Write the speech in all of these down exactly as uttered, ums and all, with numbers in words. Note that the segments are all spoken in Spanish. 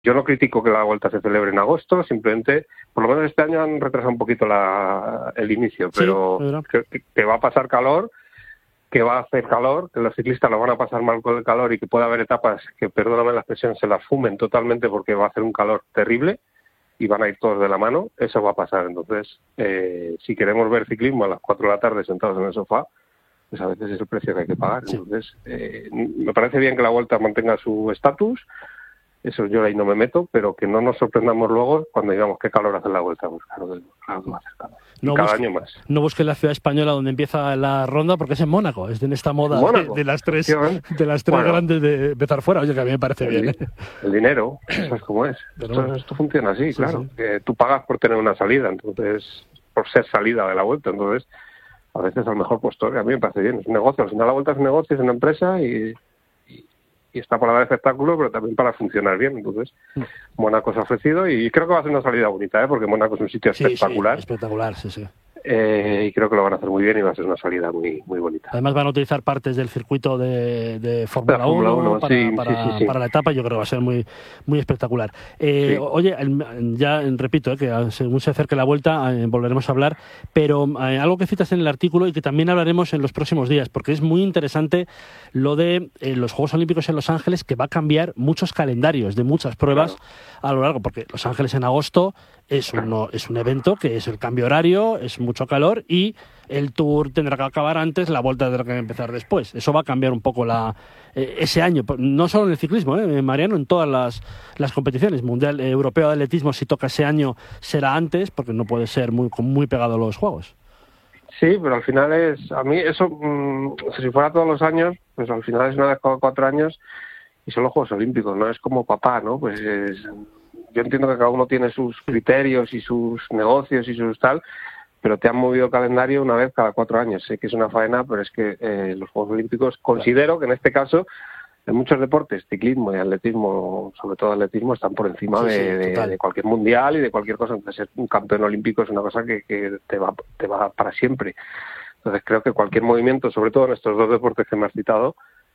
Yo no critico que la Vuelta se celebre en agosto, simplemente, por lo menos este año han retrasado un poquito la, el inicio, pero sí, que, que va a pasar calor, que va a hacer calor, que los ciclistas lo van a pasar mal con el calor y que puede haber etapas que, perdóname la expresión, se las fumen totalmente porque va a hacer un calor terrible y van a ir todos de la mano. Eso va a pasar. Entonces, eh, si queremos ver ciclismo a las cuatro de la tarde sentados en el sofá, pues a veces es el precio que hay que pagar. Sí. Entonces, eh, me parece bien que la Vuelta mantenga su estatus. Eso yo ahí no me meto, pero que no nos sorprendamos luego cuando digamos qué calor hace la Vuelta. Pues claro, claro que va a hacer calor. No cada busque, año más. No busque la ciudad española donde empieza la ronda, porque es en Mónaco, es en esta moda de, de las tres, de las tres bueno, grandes de empezar fuera. Oye, que a mí me parece el, bien. ¿eh? El dinero, eso es como es. Esto, esto funciona así, sí, claro. Sí. Que tú pagas por tener una salida, entonces, por ser salida de la Vuelta, entonces, a veces al mejor postor, a mí me parece bien. Es un negocio, al final la Vuelta es un negocio, es una empresa y... y está para dar espectáculo, pero también para funcionar bien. Entonces, Mónaco se ha ofrecido y creo que va a ser una salida bonita, ¿eh? Porque Mónaco es un sitio sí, espectacular. Sí, espectacular, sí, sí. Eh, y creo que lo van a hacer muy bien y va a ser una salida muy muy bonita. Además van a utilizar partes del circuito de, de Fórmula uno para, sí, para, sí, sí, sí. para la etapa. Yo creo que va a ser muy muy espectacular. Eh, sí. Oye, ya repito, eh, que según se acerque la Vuelta eh, volveremos a hablar, pero eh, algo que citas en el artículo y que también hablaremos en los próximos días, porque es muy interesante lo de eh, los Juegos Olímpicos en Los Ángeles, que va a cambiar muchos calendarios de muchas pruebas claro. a lo largo, porque Los Ángeles en agosto es un, es un evento que es el cambio horario, es mucho calor y el Tour tendrá que acabar antes, la Vuelta tendrá que empezar después. Eso va a cambiar un poco la eh, ese año, no solo en el ciclismo, eh, Mariano, en todas las, las competiciones. Mundial eh, Europeo de Atletismo, si toca ese año, será antes, porque no puede ser muy, muy pegado a los Juegos. Sí, pero al final es, a mí eso, mmm, si fuera todos los años, pues al final es una vez cada cuatro años y son los Juegos Olímpicos, no es como papá, ¿no? Pues es... Yo entiendo que cada uno tiene sus criterios y sus negocios y sus tal, pero te han movido el calendario una vez cada cuatro años. Sé que es una faena, pero es que eh, los Juegos Olímpicos, considero que en este caso, en muchos deportes, ciclismo y atletismo, sobre todo atletismo, están por encima sí, de, sí, de, de cualquier mundial y de cualquier cosa. Entonces, ser un campeón olímpico es una cosa que, que te va, te va para siempre. Entonces, creo que cualquier movimiento, sobre todo en estos dos deportes que me has citado,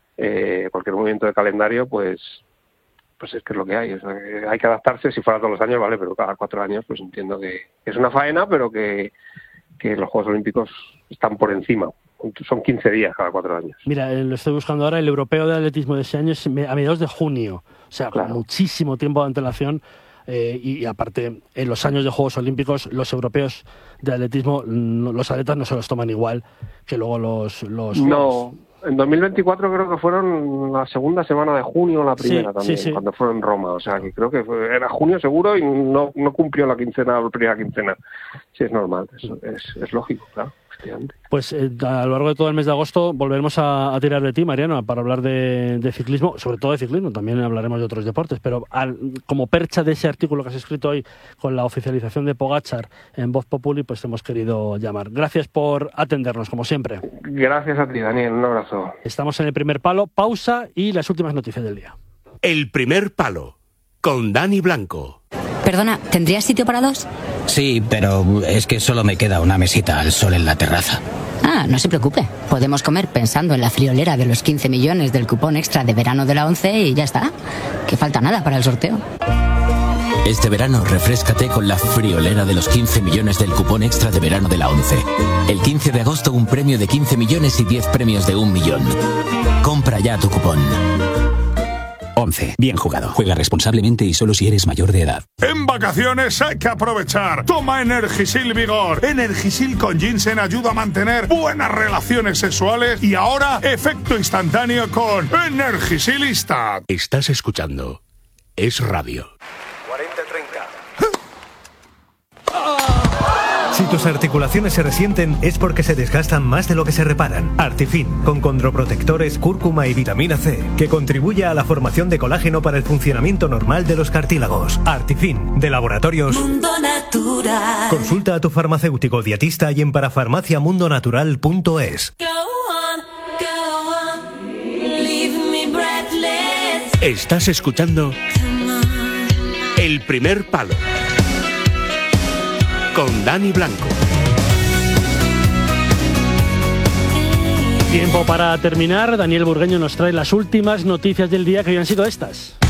eh, cualquier movimiento de calendario, pues... pues es que es lo que hay, o sea, que hay que adaptarse. Si fuera todos los años, vale, pero cada cuatro años, pues entiendo que es una faena, pero que, que los Juegos Olímpicos están por encima. Son quince días cada cuatro años. Mira, lo estoy buscando ahora, el Europeo de Atletismo de ese año es a mediados de junio, o sea, claro. con muchísimo tiempo de antelación. Eh, y, y aparte, en los años de Juegos Olímpicos, los europeos de atletismo, no, los atletas no se los toman igual que luego los... los no, en dos mil veinticuatro creo que fueron la segunda semana de junio, la primera sí, también, sí, sí. cuando fueron en Roma. O sea, que creo que fue, era junio seguro y no, no cumplió la quincena, la primera quincena. Sí, es normal, es, es, es lógico, claro. Pues eh, a lo largo de todo el mes de agosto volveremos a, a tirar de ti, Mariano, para hablar de, de ciclismo, sobre todo de ciclismo, también hablaremos de otros deportes, pero al, como percha de ese artículo que has escrito hoy con la oficialización de Pogačar en Voz Populi, pues te hemos querido llamar. Gracias por atendernos, como siempre. Gracias a ti, Daniel, un abrazo. Estamos en El Primer Palo, pausa y las últimas noticias del día. El Primer Palo, con Dani Blanco. Perdona, ¿tendrías sitio para dos? Sí, pero es que solo me queda una mesita al sol en la terraza. Ah, no se preocupe. Podemos comer pensando en la friolera de los quince millones del cupón extra de verano de la ONCE y ya está. Que falta nada para el sorteo. Este verano refréscate con la friolera de los quince millones del cupón extra de verano de la ONCE. El quince de agosto un premio de quince millones y diez premios de un millón. Compra ya tu cupón. once. Bien jugado. Juega responsablemente y solo si eres mayor de edad. En vacaciones hay que aprovechar. Toma Energisil Vigor. Energisil con ginseng ayuda a mantener buenas relaciones sexuales y ahora efecto instantáneo con Energisilista. Estás escuchando Es Radio. cuarenta treinta. Si tus articulaciones se resienten es porque se desgastan más de lo que se reparan. Artifin, con condroprotectores, cúrcuma y vitamina C, que contribuye a la formación de colágeno para el funcionamiento normal de los cartílagos. Artifin, de Laboratorios Mundo Natural. Consulta a tu farmacéutico dietista y en parafarmacia mundo natural punto es. Estás escuchando El Primer Palo con Dani Blanco. Tiempo para terminar. Daniel Burgueño nos trae las últimas noticias del día, que hoy han sido estas.